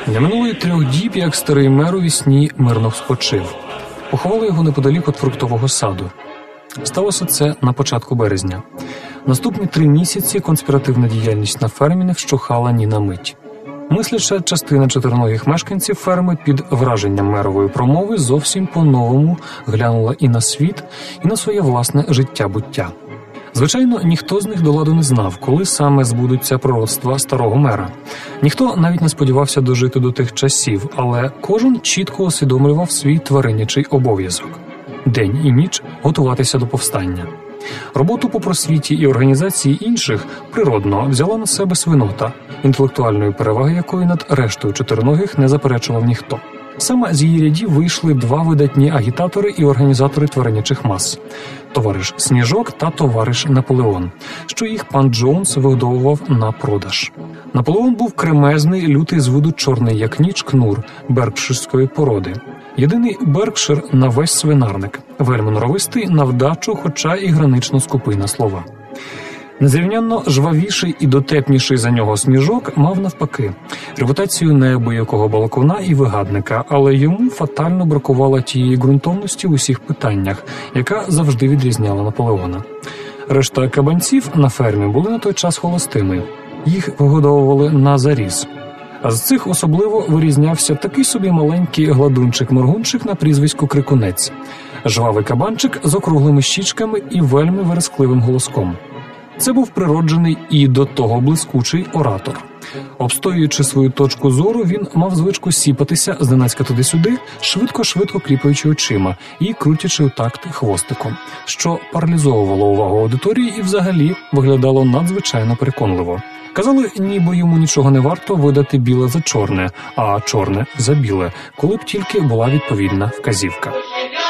Не минуло й 3 діб, як старий мер у вісні мирно спочив. Поховали його неподалік від фруктового саду. Сталося це на початку березня. Наступні 3 місяці конспіративна діяльність на фермі не вщухала ні на мить. Мисляча частина чотириногих мешканців ферми під враженням мерової промови зовсім по-новому глянула і на світ, і на своє власне життя-буття. Звичайно, ніхто з них до ладу не знав, коли саме збудуться пророцтва старого мера. Ніхто навіть не сподівався дожити до тих часів, але кожен чітко усвідомлював свій твариннячий обов'язок – день і ніч готуватися до повстання. Роботу по просвіті і організації інших природно взяла на себе свинота, інтелектуальної переваги якої над рештою чотириногих не заперечував ніхто. Саме з її рядів вийшли 2 видатні агітатори і організатори тваринячих мас – товариш Сніжок та товариш Наполеон, що їх пан Джонс вигодовував на продаж. Наполеон був кремезний, лютий з виду чорний як ніч кнур беркширської породи. Єдиний Беркшир на весь свинарник, вельми норовистий на вдачу, хоча і гранично скупий на слова. Незрівнянно жвавіший і дотепніший за нього Сніжок мав навпаки репутацію неабиякого балакуна і вигадника, але йому фатально бракувало тієї ґрунтовності в усіх питаннях, яка завжди відрізняла Наполеона. Решта кабанців на фермі були на той час холостими. Їх вигодовували на заріз. А з цих особливо вирізнявся такий собі маленький гладунчик-моргунчик на прізвисько Крикунець. Жвавий кабанчик з округлими щічками і вельми верескливим голоском. Це був природжений і до того блискучий оратор. Обстоюючи свою точку зору, він мав звичку сіпатися зненацька туди-сюди, швидко-швидко кліпаючи очима і крутячи у такт хвостиком, що паралізовувало увагу аудиторії і взагалі виглядало надзвичайно переконливо. Казали, ніби йому нічого не варто видати біле за чорне, а чорне за біле, коли б тільки була відповідна вказівка.